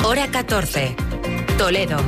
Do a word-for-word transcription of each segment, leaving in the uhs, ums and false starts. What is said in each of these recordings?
Hora catorce. Toledo.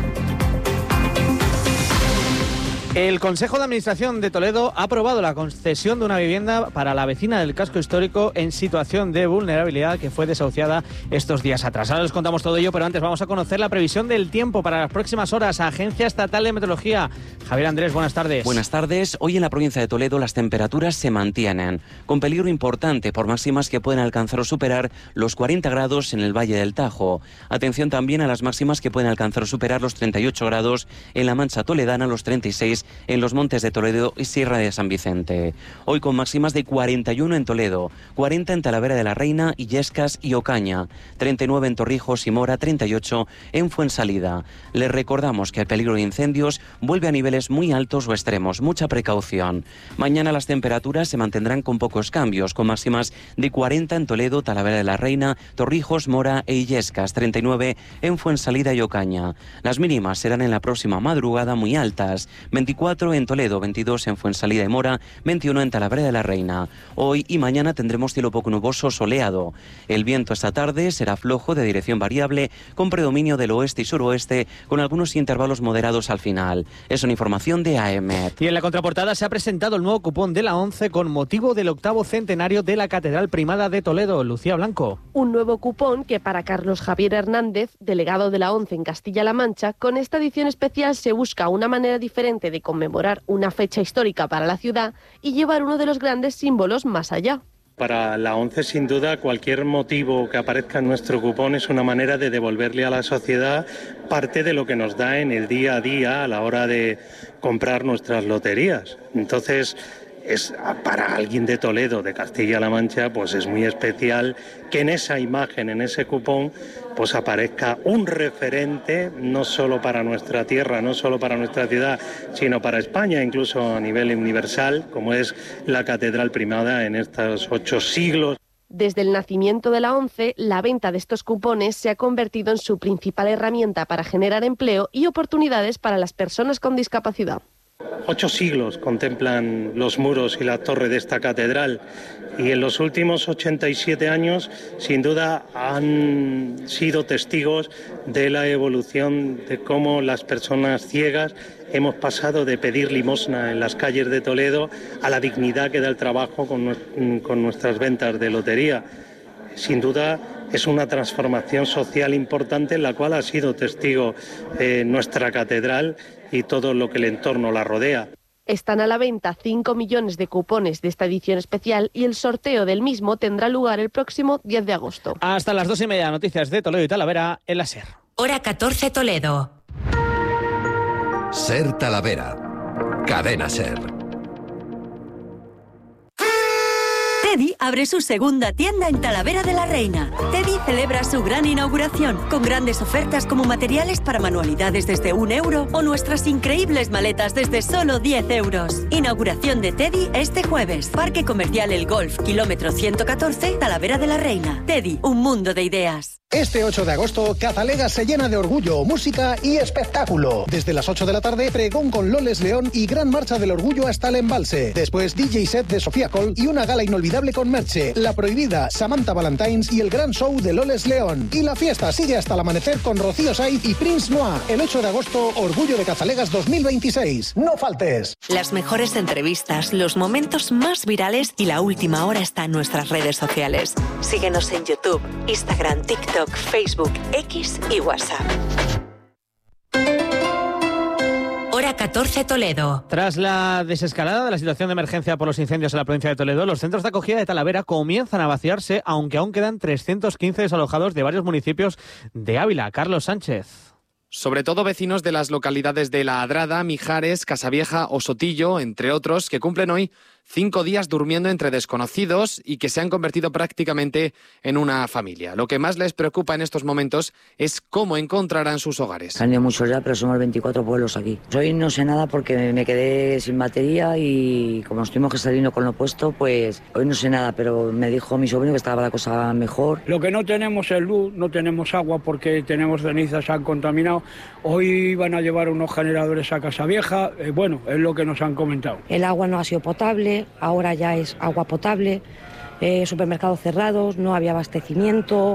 El Consejo de Administración de Toledo ha aprobado la concesión de una vivienda para la vecina del casco histórico en situación de vulnerabilidad que fue desahuciada estos días atrás. Ahora les contamos todo ello, pero antes vamos a conocer la previsión del tiempo para las próximas horas. Agencia Estatal de Meteorología. Javier Andrés, buenas tardes. Buenas tardes. Hoy en la provincia de Toledo las temperaturas se mantienen, con peligro importante por máximas que pueden alcanzar o superar los cuarenta grados en el Valle del Tajo. Atención también a las máximas que pueden alcanzar o superar los treinta y ocho grados en la Mancha Toledana, los treinta y seis en los Montes de Toledo y Sierra de San Vicente. Hoy con máximas de cuarenta y uno en Toledo, cuarenta en Talavera de la Reina, Illescas y Ocaña, treinta y nueve en Torrijos y Mora, treinta y ocho en Fuensalida. Les recordamos que el peligro de incendios vuelve a niveles muy altos o extremos. Mucha precaución. Mañana las temperaturas se mantendrán con pocos cambios, con máximas de cuarenta en Toledo, Talavera de la Reina, Torrijos, Mora e Illescas, treinta y nueve en Fuensalida y Ocaña. Las mínimas serán en la próxima madrugada muy altas, veinticuatro en Toledo, veintidós en Fuensalida y Mora, veintiuno en Talavera de la Reina. Hoy y mañana tendremos cielo poco nuboso soleado. El viento esta tarde será flojo de dirección variable, con predominio del oeste y suroeste, con algunos intervalos moderados al final. Es una información de A E M E T. Y en la contraportada se ha presentado el nuevo cupón de la ONCE con motivo del octavo centenario de la Catedral Primada de Toledo. Lucía Blanco. Un nuevo cupón que para Carlos Javier Hernández, delegado de la ONCE en Castilla-La Mancha, con esta edición especial se busca una manera diferente de conmemorar una fecha histórica para la ciudad y llevar uno de los grandes símbolos más allá. Para la ONCE, sin duda, cualquier motivo que aparezca en nuestro cupón es una manera de devolverle a la sociedad parte de lo que nos da en el día a día a la hora de comprar nuestras loterías. Entonces, es para alguien de Toledo, de Castilla-La Mancha, pues es muy especial que en esa imagen, en ese cupón, pues aparezca un referente no solo para nuestra tierra, no solo para nuestra ciudad, sino para España, incluso a nivel universal, como es la Catedral Primada en estos ocho siglos. Desde el nacimiento de la ONCE, la venta de estos cupones se ha convertido en su principal herramienta para generar empleo y oportunidades para las personas con discapacidad. Ocho siglos contemplan los muros y la torre de esta catedral y en los últimos ochenta y siete años sin duda han sido testigos de la evolución de cómo las personas ciegas hemos pasado de pedir limosna en las calles de Toledo a la dignidad que da el trabajo con, con nuestras ventas de lotería. Sin duda es una transformación social importante en la cual ha sido testigo eh, nuestra catedral y todo lo que el entorno la rodea. Están a la venta cinco millones de cupones de esta edición especial y el sorteo del mismo tendrá lugar el próximo diez de agosto. Hasta las dos y media, noticias de Toledo y Talavera en la SER. Hora catorce Toledo. SER Talavera. Cadena SER. Teddy abre su segunda tienda en Talavera de la Reina. Teddy celebra su gran inauguración con grandes ofertas como materiales para manualidades desde un euro o nuestras increíbles maletas desde solo diez euros. Inauguración de Teddy este jueves. Parque Comercial El Golf, kilómetro ciento catorce, Talavera de la Reina. Teddy, un mundo de ideas. Este ocho de agosto, Cazalega se llena de orgullo, música y espectáculo. Desde las ocho de la tarde, pregón con Loles León y gran marcha del orgullo hasta el embalse. Después, D J set de Sofía Col y una gala inolvidable con Merche, La Prohibida, Samantha Valentines y el gran show de Loles León. Y la fiesta sigue hasta el amanecer con Rocío Saiz y Prince Noah. El ocho de agosto, Orgullo de Cazalegas dos mil veintiséis. ¡No faltes! Las mejores entrevistas, los momentos más virales y la última hora está en nuestras redes sociales. Síguenos en YouTube, Instagram, TikTok, Facebook, X y WhatsApp. Hora catorce Toledo. Tras la desescalada de la situación de emergencia por los incendios en la provincia de Toledo, los centros de acogida de Talavera comienzan a vaciarse, aunque aún quedan trescientos quince desalojados de varios municipios de Ávila. Carlos Sánchez. Sobre todo vecinos de las localidades de La Adrada, Mijares, Casavieja o Sotillo, entre otros, que cumplen hoy cinco días durmiendo entre desconocidos y que se han convertido prácticamente en una familia. Lo que más les preocupa en estos momentos es cómo encontrarán sus hogares. Han ido muchos ya, pero somos veinticuatro pueblos aquí. Hoy no sé nada porque me quedé sin batería y como estuvimos que saliendo con lo puesto, pues hoy no sé nada, pero me dijo mi sobrino que estaba la cosa mejor. Lo que no tenemos es luz, no tenemos agua porque tenemos cenizas, se han contaminado. Hoy van a llevar unos generadores a Casavieja, eh, bueno, es lo que nos han comentado. El agua no ha sido potable, ahora ya es agua potable, eh, supermercados cerrados, no había abastecimiento,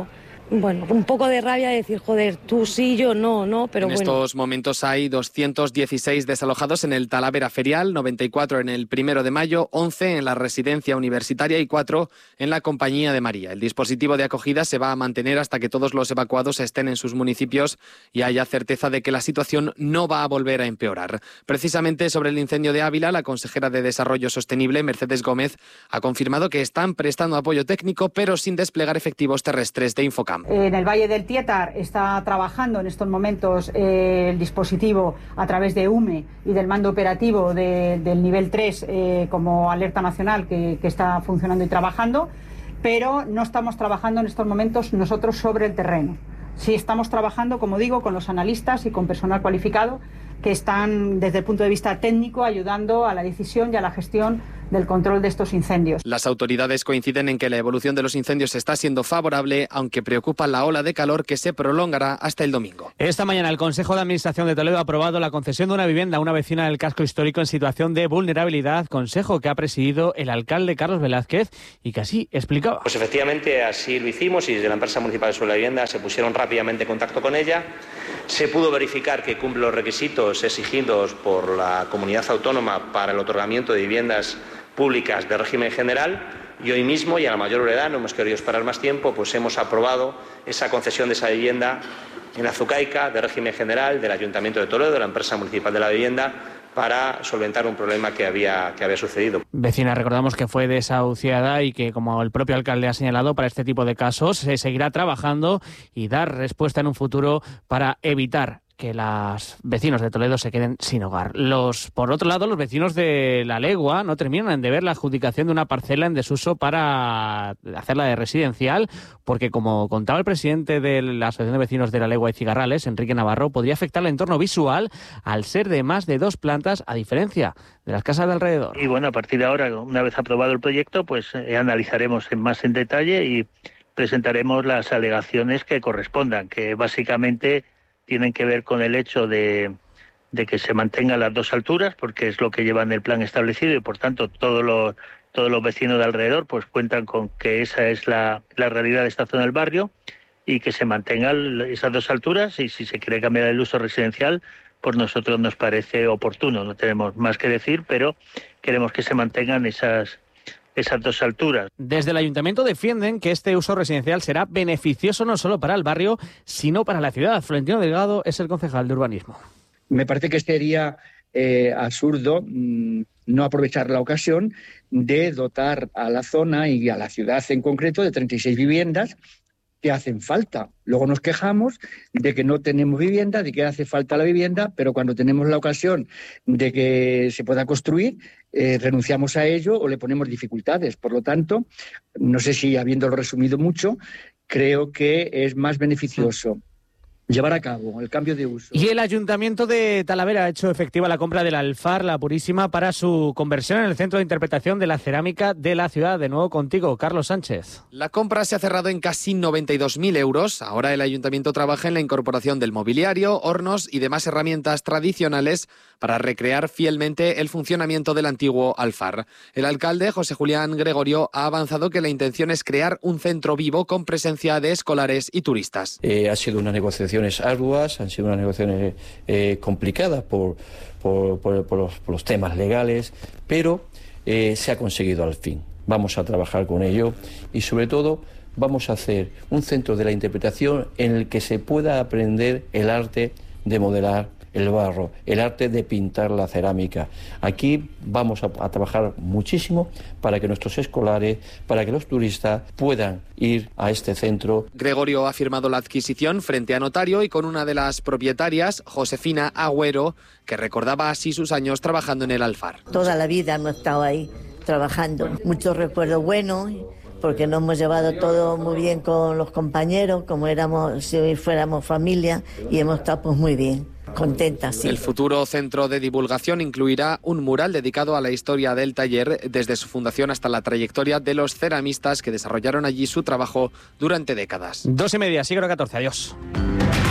bueno, un poco de rabia de decir, joder, tú sí, yo no, no, pero en bueno. En estos momentos hay doscientos dieciséis desalojados en el Talavera Ferial, noventa y cuatro en el Primero de Mayo, once en la Residencia Universitaria y cuatro en la Compañía de María. El dispositivo de acogida se va a mantener hasta que todos los evacuados estén en sus municipios y haya certeza de que la situación no va a volver a empeorar. Precisamente sobre el incendio de Ávila, la consejera de Desarrollo Sostenible, Mercedes Gómez, ha confirmado que están prestando apoyo técnico, pero sin desplegar efectivos terrestres de Infocam. En el Valle del Tietar está trabajando en estos momentos eh, el dispositivo a través de U M E y del mando operativo de, del nivel tres eh, como alerta nacional que, que está funcionando y trabajando, pero no estamos trabajando en estos momentos nosotros sobre el terreno. Sí estamos trabajando, como digo, con los analistas y con personal cualificado que están desde el punto de vista técnico ayudando a la decisión y a la gestión del control de estos incendios. Las autoridades coinciden en que la evolución de los incendios está siendo favorable, aunque preocupa la ola de calor que se prolongará hasta el domingo. Esta mañana el Consejo de Administración de Toledo ha aprobado la concesión de una vivienda a una vecina del casco histórico en situación de vulnerabilidad, consejo que ha presidido el alcalde Carlos Velázquez y que así explicaba. Pues efectivamente así lo hicimos y desde la empresa municipal de Suelo de Vivienda se pusieron rápidamente en contacto con ella. Se pudo verificar que cumple los requisitos exigidos por la comunidad autónoma para el otorgamiento de viviendas públicas de régimen general y hoy mismo, y a la mayor brevedad, no hemos querido esperar más tiempo, pues hemos aprobado esa concesión de esa vivienda en Azucaica de régimen general del Ayuntamiento de Toledo, de la empresa municipal de la vivienda, para solventar un problema que había, que había sucedido. Vecina, recordamos que fue desahuciada y que, como el propio alcalde ha señalado, para este tipo de casos se seguirá trabajando y dar respuesta en un futuro para evitar que los vecinos de Toledo se queden sin hogar. Los, por otro lado, los vecinos de La Legua no terminan de ver la adjudicación de una parcela en desuso para hacerla de residencial, porque, como contaba el presidente de la Asociación de Vecinos de La Legua y Cigarrales, Enrique Navarro, podría afectar el entorno visual al ser de más de dos plantas, a diferencia de las casas de alrededor. Y bueno, a partir de ahora, una vez aprobado el proyecto, pues eh, analizaremos en más en detalle y presentaremos las alegaciones que correspondan, que básicamente tienen que ver con el hecho de, de que se mantengan las dos alturas, porque es lo que lleva en el plan establecido y por tanto todos los, todos los vecinos de alrededor pues cuentan con que esa es la, la realidad de esta zona del barrio y que se mantengan esas dos alturas y si se quiere cambiar el uso residencial, pues nosotros nos parece oportuno, no tenemos más que decir, pero queremos que se mantengan esas esas dos alturas. Desde el Ayuntamiento defienden que este uso residencial será beneficioso no solo para el barrio, sino para la ciudad. Florentino Delgado es el concejal de urbanismo. Me parece que sería eh, absurdo mmm, no aprovechar la ocasión de dotar a la zona y a la ciudad en concreto de treinta y seis viviendas que hacen falta. Luego nos quejamos de que no tenemos vivienda, de que hace falta la vivienda, pero cuando tenemos la ocasión de que se pueda construir, eh, renunciamos a ello o le ponemos dificultades. Por lo tanto, no sé si habiéndolo resumido mucho, creo que es más beneficioso llevar a cabo el cambio de uso. Y el Ayuntamiento de Talavera ha hecho efectiva la compra del Alfar, la Purísima, para su conversión en el centro de interpretación de la cerámica de la ciudad. De nuevo contigo, Carlos Sánchez. La compra se ha cerrado en casi noventa y dos mil euros. Ahora el Ayuntamiento trabaja en la incorporación del mobiliario, hornos y demás herramientas tradicionales para recrear fielmente el funcionamiento del antiguo Alfar. El alcalde, José Julián Gregorio, ha avanzado que la intención es crear un centro vivo con presencia de escolares y turistas. Eh, ha sido una negociación arduas, han sido unas negociaciones eh, complicadas por, por, por, por, los, por los temas legales, pero eh, se ha conseguido al fin. Vamos a trabajar con ello y sobre todo vamos a hacer un centro de la interpretación en el que se pueda aprender el arte de modelar el barro, el arte de pintar la cerámica. Aquí vamos a, a trabajar muchísimo para que nuestros escolares, para que los turistas puedan ir a este centro. Gregorio ha firmado la adquisición frente a notario y con una de las propietarias, Josefina Agüero, que recordaba así sus años trabajando en el Alfar. Toda la vida hemos estado ahí trabajando. Muchos recuerdos buenos, porque nos hemos llevado todo muy bien con los compañeros, como éramos, si fuéramos familia, y hemos estado pues muy bien. Contentas, sí. El futuro centro de divulgación incluirá un mural dedicado a la historia del taller, desde su fundación hasta la trayectoria de los ceramistas que desarrollaron allí su trabajo durante décadas. Dos y media, siglo catorce, adiós.